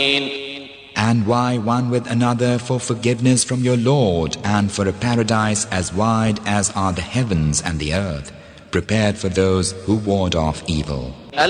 And vie one with another for forgiveness from your Lord and for a paradise as wide as are the heavens and the earth, prepared for those who ward off evil.